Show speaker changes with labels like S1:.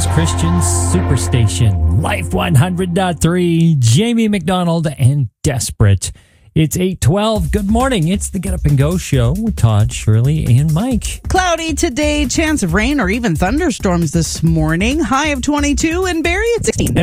S1: Hills Christian Superstation, Life 100.3, Jamie McDonald and Desperate. It's 8:12. Good morning. It's the Get Up and Go show with Todd, Shirley, and Mike.
S2: Cloudy today, chance of rain or even thunderstorms this morning. High of 22 and Barrie at 16.